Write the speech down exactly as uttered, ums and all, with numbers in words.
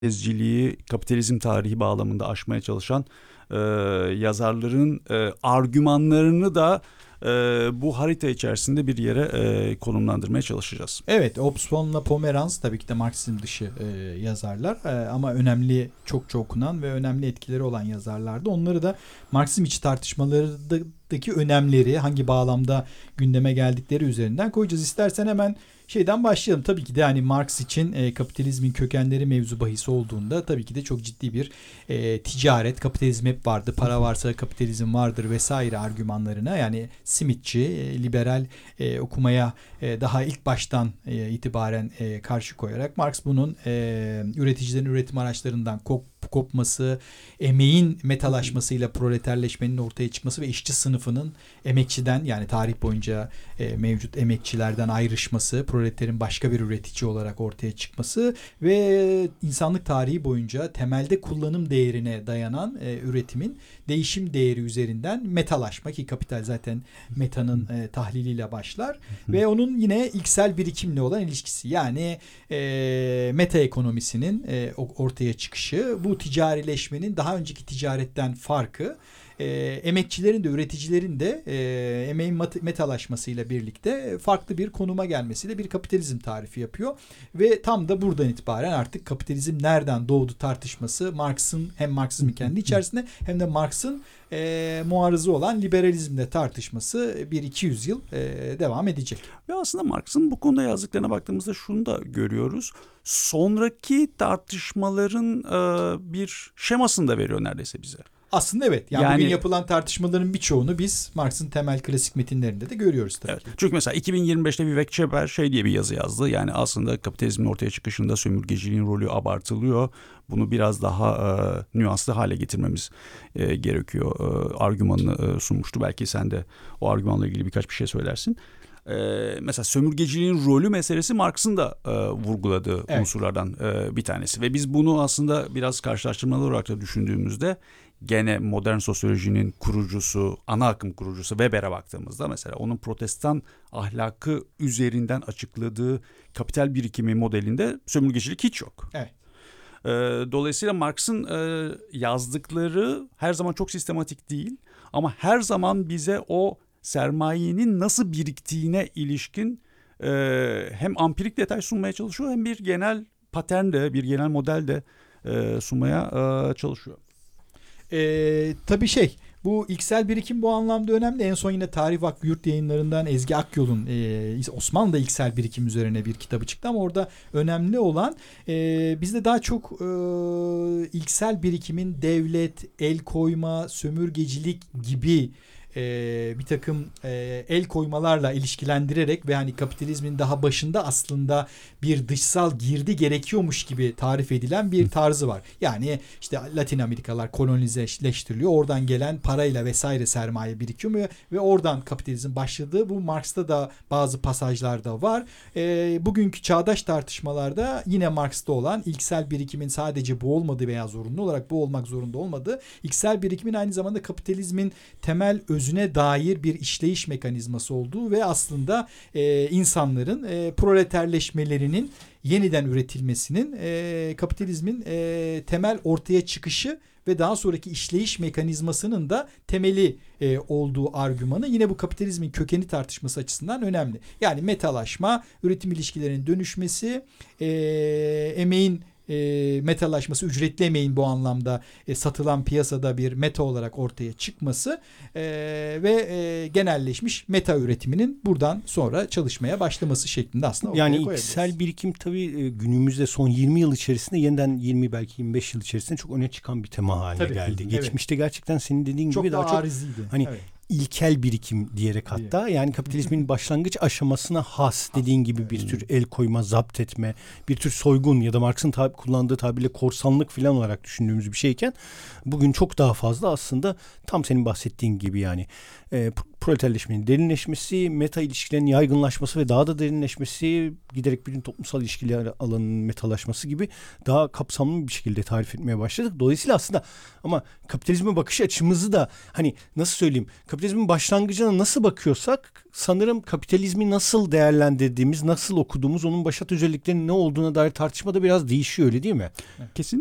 merkezciliği, kapitalizm tarihi bağlamında aşmaya çalışan e, yazarların e, argümanlarını da e, bu harita içerisinde bir yere e, konumlandırmaya çalışacağız. Evet, Hobsbawm'la Pomeranz tabii ki de Marksizm dışı e, yazarlar e, ama önemli, çokça okunan ve önemli etkileri olan yazarlardı. Onları da Marksizm içi tartışmalarındaki önemleri, hangi bağlamda gündeme geldikleri üzerinden koyacağız. İstersen hemen şeyden başlayalım. Tabii ki de hani Marx için e, kapitalizmin kökenleri mevzu bahisi olduğunda tabii ki de çok ciddi bir e, ticaret, kapitalizm hep vardı, para varsa kapitalizm vardır vesaire argümanlarına, yani Smithçi, e, liberal e, okumaya e, daha ilk baştan e, itibaren e, karşı koyarak Marx bunun e, üreticilerin üretim araçlarından kop kopması, emeğin metalaşmasıyla proleterleşmenin ortaya çıkması ve işçi sınıfının emekçiden, yani tarih boyunca e, mevcut emekçilerden ayrışması, proleterin başka bir üretici olarak ortaya çıkması ve insanlık tarihi boyunca temelde kullanım değerine dayanan e, üretimin değişim değeri üzerinden metalaşma, ki kapital zaten metanın e, tahliliyle başlar ve onun yine ilksel birikimle olan ilişkisi, yani e, meta ekonomisinin e, ortaya çıkışı, bu ticarileşmenin daha önceki ticaretten farkı, e, emekçilerin de üreticilerin de e, emeğin metalaşmasıyla birlikte farklı bir konuma gelmesiyle bir kapitalizm tarifi yapıyor ve tam da buradan itibaren artık kapitalizm nereden doğdu tartışması Marx'ın, hem Marksizmin kendi içerisinde hem de Marx'ın e, muarızı olan liberalizmle tartışması bir iki yüz yıl e, devam edecek. Ve aslında Marx'ın bu konuda yazdıklarına baktığımızda şunu da görüyoruz. Sonraki tartışmaların e, bir şemasını da veriyor neredeyse bize. Aslında evet. Yani, yani bugün yapılan tartışmaların birçoğunu biz Marx'ın temel klasik metinlerinde de görüyoruz tabii evet. ki. Çünkü mesela iki bin yirmi beşte Vivek Çeper şey diye bir yazı yazdı. Yani aslında kapitalizmin ortaya çıkışında sömürgeciliğin rolü abartılıyor. Bunu biraz daha e, nüanslı hale getirmemiz e, gerekiyor. E, argümanını e, sunmuştu. Belki sen de o argümanla ilgili birkaç bir şey söylersin. Ee, mesela sömürgeciliğin rolü meselesi Marx'ın da e, vurguladığı evet. unsurlardan e, bir tanesi. Ve biz bunu aslında biraz karşılaştırmalı olarak da düşündüğümüzde gene modern sosyolojinin kurucusu, ana akım kurucusu Weber'e baktığımızda mesela onun protestan ahlakı üzerinden açıkladığı kapital birikimi modelinde sömürgecilik hiç yok. Evet. Ee, dolayısıyla Marx'ın e, yazdıkları her zaman çok sistematik değil ama her zaman bize o sermayenin nasıl biriktiğine ilişkin e, hem ampirik detay sunmaya çalışıyor hem bir genel patern de, bir genel model de e, sunmaya e, çalışıyor. E, tabii şey, bu ilksel birikim bu anlamda önemli. En son yine Tarih Vakfı Yurt Yayınları'ndan Ezgi Akyol'un e, Osmanlı'da ilksel birikim üzerine bir kitabı çıktı ama orada önemli olan e, bizde daha çok e, ilksel birikimin devlet, el koyma, sömürgecilik gibi Ee, bir takım e, el koymalarla ilişkilendirerek ve hani kapitalizmin daha başında aslında bir dışsal girdi gerekiyormuş gibi tarif edilen bir tarzı var. Yani işte Latin Amerikalar kolonizeleştiriliyor. Oradan gelen parayla vesaire sermaye birikiyor ve oradan kapitalizm başladığı, bu Marx'ta da bazı pasajlarda var. E, bugünkü çağdaş tartışmalarda yine Marx'ta olan ilksel birikimin sadece bu olmadığı veya zorunlu olarak bu olmak zorunda olmadığı, ilksel birikimin aynı zamanda kapitalizmin temel özüne dair bir işleyiş mekanizması olduğu ve aslında e, insanların e, proleterleşmelerinin yeniden üretilmesinin e, kapitalizmin e, temel ortaya çıkışı ve daha sonraki işleyiş mekanizmasının da temeli e, olduğu argümanı yine bu kapitalizmin kökeni tartışması açısından önemli. Yani metalaşma, üretim ilişkilerinin dönüşmesi, e, emeğin E, metalaşması, ücretli emeğin bu anlamda e, satılan piyasada bir meta olarak ortaya çıkması e, ve e, genelleşmiş meta üretiminin buradan sonra çalışmaya başlaması şeklinde aslında ortaya yani koyabiliriz. İçsel birikim tabii günümüzde son yirmi yıl içerisinde yeniden yirmi belki yirmi beş yıl içerisinde çok öne çıkan bir tema haline tabii, geldi. Evet. Geçmişte gerçekten senin dediğin çok gibi daha, daha çok hani evet. ilkel birikim diyerek hatta yani kapitalizmin başlangıç aşamasına has dediğin gibi bir tür el koyma, zapt etme, bir tür soygun ya da Marx'ın tab- kullandığı tabirle korsanlık falan olarak düşündüğümüz bir şeyken bugün çok daha fazla aslında tam senin bahsettiğin gibi yani e, proleterleşmenin derinleşmesi, meta ilişkilerin yaygınlaşması ve daha da derinleşmesi, giderek bütün toplumsal ilişkiler alanının metalaşması gibi daha kapsamlı bir şekilde tarif etmeye başladık. Dolayısıyla aslında ama kapitalizme bakış açımızı da hani nasıl söyleyeyim, kapitalizmin başlangıcına nasıl bakıyorsak sanırım kapitalizmi nasıl değerlendirdiğimiz, nasıl okuduğumuz, onun başat özelliklerinin ne olduğuna dair tartışma da biraz değişiyor, öyle değil mi? Kesin.